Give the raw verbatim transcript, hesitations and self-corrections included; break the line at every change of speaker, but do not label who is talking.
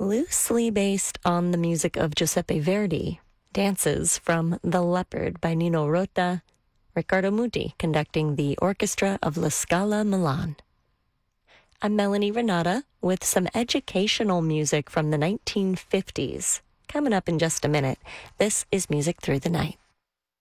loosely based on the music of Giuseppe Verdi, dances from The Leopard by Nino Rota, Riccardo Muti conducting the orchestra of La Scala Milan. I'm Melanie Renata with some educational music from the nineteen fifties. Coming up in just a minute, this is Music Through the Night.